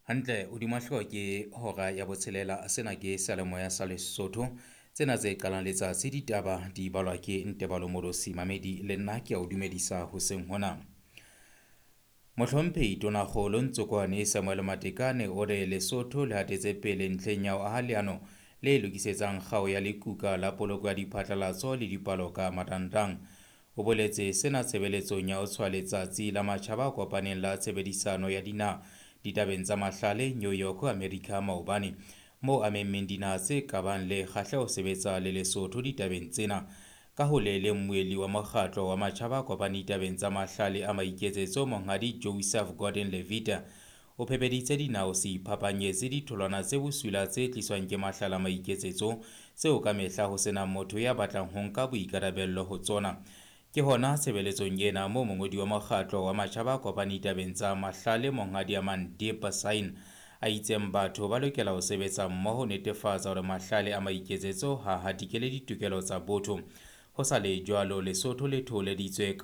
Hantle hodima hloka ke hora ya botshelela sena ke salemoya sa Lesotho tsena tse qalang letsatsi ditaba di balwa ke Ntebalo Morosi Mamedi le nna ke a o dumedisa hoseng hona. Mohlomphehi Tonakgolo Ntsokwane Samuel Matekane o re Lesotho le hatetse pele ntlheng ya ho aha leano le lokisetsang kgao ya lekuka la poloko ya diphatlalatso le dipalo ka marangrang. O boletse sena tshebeletsong ya ho tshwa letsatsi la matjhaba a kopaneng la tshebedisano ya dinaha ditabeng tsa mahlale New York, America maobane moo a memmeng dinaha tse kabang le kgahleho ho sebetsa le Lesotho ditabeng tsena. Ka ho le mmueli wa mokgatlo wa matjhaba a kopaneng ditabeng tsa mahlale a maiketsetso monghadi Joseph Gordon Levita o phepeditse dinaha ho se iphapanyetse ditholwana tse bosula tse tliswang ke mahlale a maiketsetso tseo ka mehla ho sena motho ya batlang ho nka boikarabello ho tsona. Ke hona tshebeletsong ena moo mongodi wa mokgatlo wa matjhaba a kopaneng ditabeng tsa mahlale monghadi Amandile Sain a itseng batho ba lokela ho sebetsa mmoho ho netefatsa hore mahlale a maiketsetso ha hatikele ditokelo tsa botho. Ho sa le jwalo, Lesotho le thoholeditswe